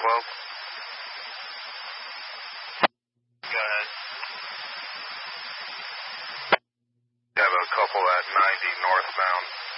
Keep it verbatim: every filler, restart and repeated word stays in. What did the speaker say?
twelve. Go ahead. You have a couple at ninety northbound.